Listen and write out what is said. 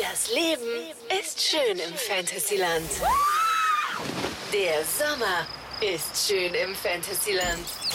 Das Leben ist schön im Fantasyland. Der Sommer ist schön im Fantasyland.